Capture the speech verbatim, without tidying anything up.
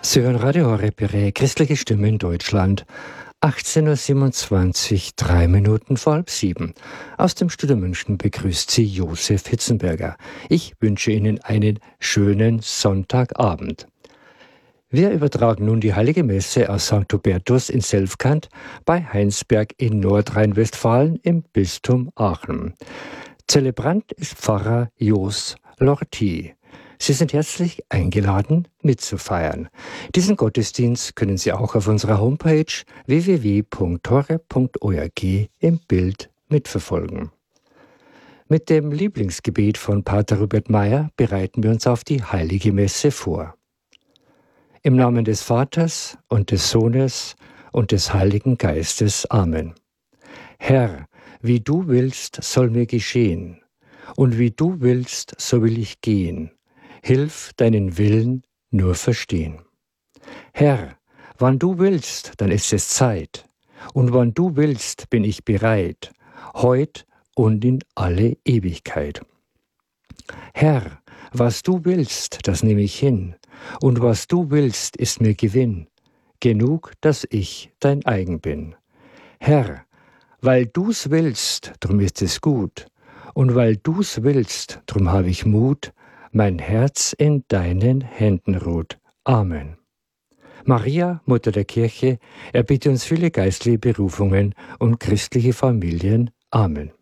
Sie hören Radio Horeb, Ihre christliche Stimme in Deutschland. achtzehn Uhr siebenundzwanzig, drei Minuten vor halb sieben. Aus dem Studio München begrüßt Sie Josef Hitzenberger. Ich wünsche Ihnen einen schönen Sonntagabend. Wir übertragen nun die Heilige Messe aus Sankt Hubertus in Selfkant bei Heinsberg in Nordrhein-Westfalen im Bistum Aachen. Zelebrant ist Pfarrer Jos Lortie. Sie sind herzlich eingeladen, mitzufeiern. Diesen Gottesdienst können Sie auch auf unserer Homepage w w w punkt horeb punkt org im Bild mitverfolgen. Mit dem Lieblingsgebet von Pater Robert Meyer bereiten wir uns auf die Heilige Messe vor. Im Namen des Vaters und des Sohnes und des Heiligen Geistes. Amen. Herr, wie du willst, soll mir geschehen, und wie du willst, so will ich gehen. Hilf deinen Willen nur verstehen. Herr, wann du willst, dann ist es Zeit, und wann du willst, bin ich bereit, heut und in alle Ewigkeit. Herr, was du willst, das nehme ich hin, und was du willst, ist mir Gewinn, genug, dass ich dein eigen bin. Herr, weil du's willst, drum ist es gut, und weil du's willst, drum habe ich Mut, mein Herz in deinen Händen ruht. Amen. Maria, Mutter der Kirche, erbitte uns viele geistliche Berufungen und christliche Familien. Amen.